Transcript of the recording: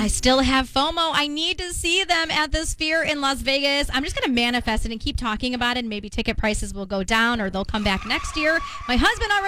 I still have FOMO. I need to see them at the Sphere in Las Vegas. I'm just going to manifest it and keep talking about it, and maybe ticket prices will go down or they'll come back next year. My husband already